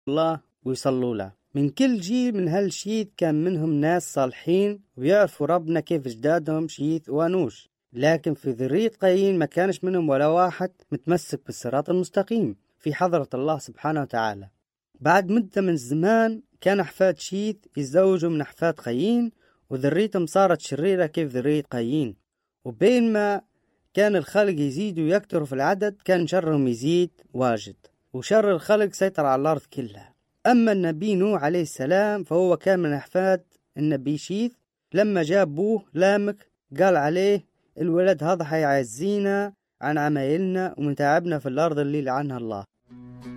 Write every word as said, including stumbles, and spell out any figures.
الله ويصلوا له. من كل جيل من هالشيث كان منهم ناس صالحين ويعرفوا ربنا كيف اجدادهم شيث وانوش، لكن في ذرية قايين ما كانش منهم ولا واحد متمسك بالصراط المستقيم في حضرة الله سبحانه وتعالى. بعد مدة من الزمان كان أحفاد شيث يتزوجوا من أحفاد قايين، وذريتهم صارت شريرة كيف ذرية قايين. وبين ما كان الخلق يزيد ويكتر في العدد كان شرهم يزيد واجد، وشر الخلق سيطر على الأرض كلها. أما النبي نوح عليه السلام فهو كان من أحفاد النبي شيث. لما جاب بوه لامك قال عليه الولد هذا حيعزينا عن عمايلنا ومن تعبنا في الأرض اللي لعنها الله.